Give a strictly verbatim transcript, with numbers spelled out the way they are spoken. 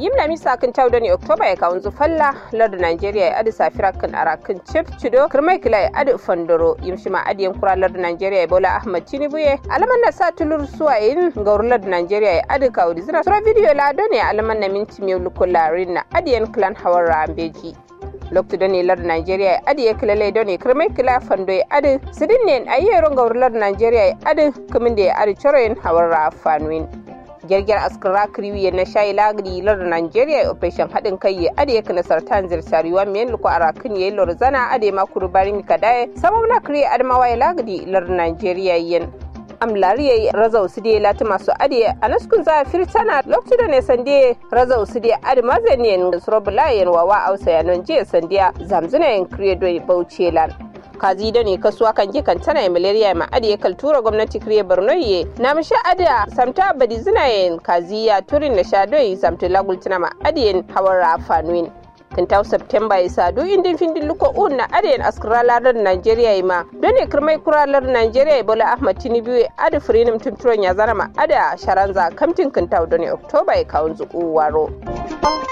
yimna mi sakin tawdo ni October ya kaunzu falla lardu Nigeria ya adi safira kan arakin chip chido kirmai kila ya adi fandoro yimshima adi yankura lardu Nigeria ya Bola Ahmed Tinubu ye alaman na sa tulur suwa yin gaur lardu Nigeria ya adi kawdi zina sura video la doni alaman na minti miyu lukularin na adi yan klan hawar rambeji lokto doni lardu Nigeria ya adi ya kilale doni kirmai kila fando ya adi sidin ne ayyeron gaur lardu Nigeria ya adi kuminde ya adi choroyin hawar rafanwin jirgin askara kriwi na shayi lagri lar Nigeria operation hadin kai ya ade kana sartan zirsariwa men luko arakin yayi lorzana ade makuru barin kadaye sabab na kri admawa ya lagri lar Nigeria yen amlari yayi raza uside lati masu ade anaskun za firtana lokacin da ne sande raza uside ade mazaniyen surobulayen wawa ausa yanon je sandiya zamzuna yen credo bauchelan kazi da ne kasuwa kan ke kan tana malaria ma ade kaltura gwamnati kriye Borno ye na misha ada samta badi zinayen kazi ya turin na shadoi samta lagultina ma ade hawar rafanwin kintaw September ya sadu indin findin luko un na ade askrala lar Nigeria ma done kirmai kuralar Nigeria Bola Ahmed Tinubu ade freedom tunturon ya zana ma ada sharanza kamtin kintaw done October ya kawun zu waro